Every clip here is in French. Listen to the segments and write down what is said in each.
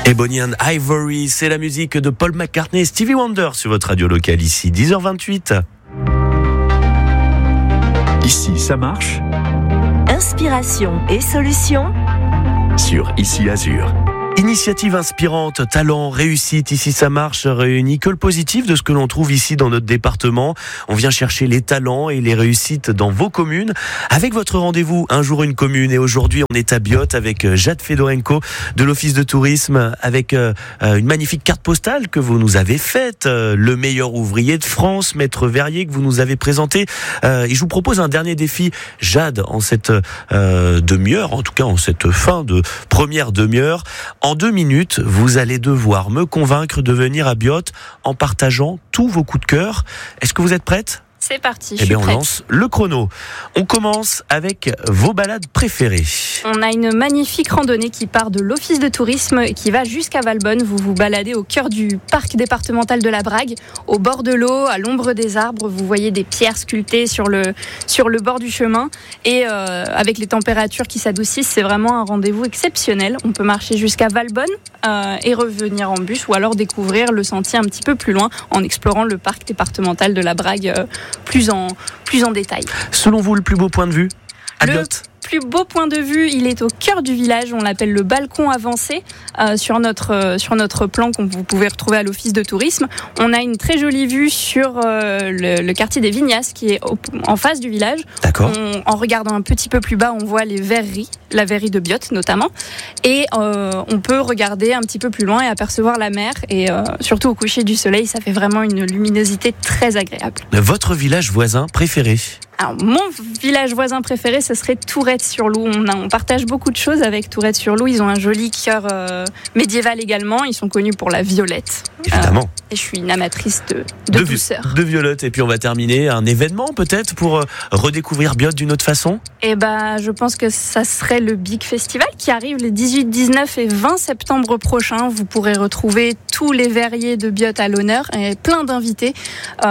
Ebony and Ivory, c'est la musique de Paul McCartney et Stevie Wonder sur votre radio locale ici, 10h28. Ici, ça marche. Inspiration et solutions Sur Ici Azur. Initiative inspirante, talent, réussite, ici ça marche, réunit que le positif de ce que l'on trouve ici dans notre département. On vient chercher les talents et les réussites dans vos communes avec votre rendez-vous Un jour une commune. Et aujourd'hui on est à Biot avec Jade Fedorenko de l'Office de tourisme avec une magnifique carte postale que vous nous avez faite, le meilleur ouvrier de France, Maître Verrier, que vous nous avez présenté. Et je vous propose un dernier défi, Jade, en cette demi-heure, en tout cas en cette fin de première demi-heure. En 2 minutes, vous allez devoir me convaincre de venir à Biot en partageant tous vos coups de cœur. Est-ce que vous êtes prête ? C'est parti, Eh bien, on lance le chrono. On commence avec vos balades préférées. On a une magnifique randonnée qui part de l'Office de tourisme et qui va jusqu'à Valbonne. Vous vous baladez au cœur du parc départemental de la Brague, au bord de l'eau, à l'ombre des arbres. Vous voyez des pierres sculptées sur le bord du chemin. Et avec les températures qui s'adoucissent, c'est vraiment un rendez-vous exceptionnel. On peut marcher jusqu'à Valbonne et revenir en bus, ou alors découvrir le sentier un petit peu plus loin en explorant le parc départemental de la Brague plus en détail. Selon vous, le plus beau point de vue à Biot ? Le plus beau point de vue, il est au cœur du village. On l'appelle le balcon avancé sur notre plan que vous pouvez retrouver à l'Office de tourisme. On a une très jolie vue sur le quartier des Vignas qui est en face du village. D'accord. En regardant un petit peu plus bas, on voit les verreries, la verrerie de Biot notamment. Et on peut regarder un petit peu plus loin et apercevoir la mer. Et surtout au coucher du soleil, ça fait vraiment une luminosité très agréable. Votre village voisin préféré ? Alors, mon village voisin préféré, ce serait Tourette-sur-Loup. On partage beaucoup de choses avec Tourette-sur-Loup. Ils ont un joli cœur médiéval également. Ils sont connus pour la violette. Évidemment. Et je suis une amatrice de douceur. De violette. Et puis on va terminer un événement peut-être pour redécouvrir Biot d'une autre façon ? Et je pense que ça serait le Big Festival qui arrive les 18, 19 et 20 septembre prochains. Vous pourrez retrouver tous les verriers de Biot à l'honneur et plein d'invités. On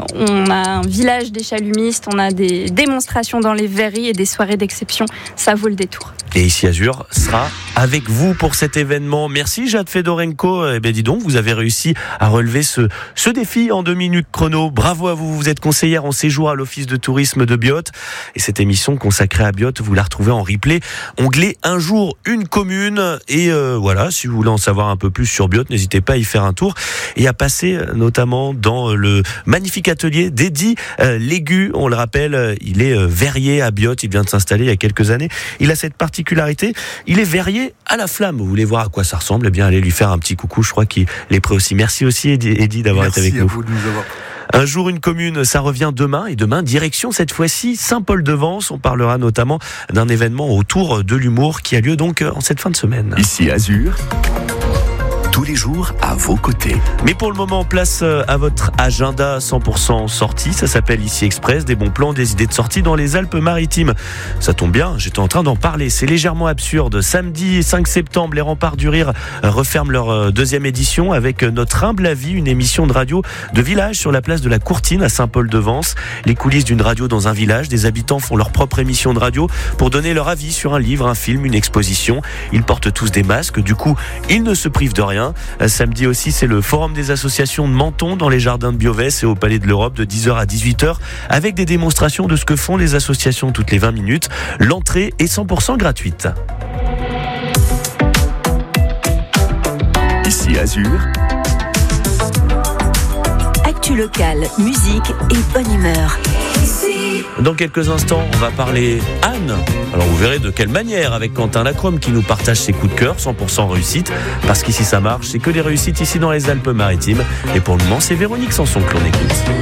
a un village des chalumistes, on a des démonstrations dans les verreries et des soirées d'exception. Ça vaut le détour. Et Ici Azur sera avec vous pour cet événement. Merci Jade Fedorenko. Eh bien dis donc, vous avez réussi à relever ce défi en 2 minutes chrono. Bravo à vous. Vous êtes conseillère en séjour à l'Office de tourisme de Biot. Et cette émission consacrée à Biot, vous la retrouvez en replay. Onglet Un jour, une commune. Et voilà, si vous voulez en savoir un peu plus sur Biot, n'hésitez pas à y faire un tour et à passer notamment dans le magnifique atelier d'Eddy Légu. On le rappelle, il est verrier à Biot. Il vient de s'installer il y a quelques années. Il a cette particularité, il est verrier à la flamme. Vous voulez voir à quoi ça ressemble ? Eh bien, allez lui faire un petit coucou. Je crois qu'il est prêt aussi. Merci aussi Eddy d'avoir été avec nous. Merci à vous de nous avoir. Un jour une commune, ça revient demain. Et demain, direction cette fois-ci Saint-Paul-de-Vence. On parlera notamment d'un événement autour de l'humour qui a lieu donc en cette fin de semaine. Ici Azur. Tous les jours à vos côtés. Mais pour le moment, place à votre agenda 100% sortie. Ça s'appelle Ici Express, des bons plans, des idées de sortie dans les Alpes-Maritimes. Ça tombe bien, j'étais en train d'en parler. C'est légèrement absurde. Samedi 5 septembre, les Remparts du Rire referment leur 2e édition avec Notre humble avis, une émission de radio de village sur la place de la Courtine à Saint-Paul-de-Vence. Les coulisses d'une radio dans un village. Des habitants font leur propre émission de radio pour donner leur avis sur un livre, un film, une exposition. Ils portent tous des masques. Du coup, ils ne se privent de rien. Samedi aussi, c'est le forum des associations de Menton dans les jardins de Biovès et au Palais de l'Europe de 10h à 18h avec des démonstrations de ce que font les associations toutes les 20 minutes. L'entrée est 100% gratuite. Ici Azur. Actu locale, musique et bonne humeur. Dans quelques instants, on va parler Anne. Alors vous verrez de quelle manière avec Quentin Lacrome qui nous partage ses coups de cœur, 100% réussite. Parce qu'ici ça marche, c'est que des réussites ici dans les Alpes-Maritimes. Et pour le moment, c'est Véronique Sanson que l'on écoute.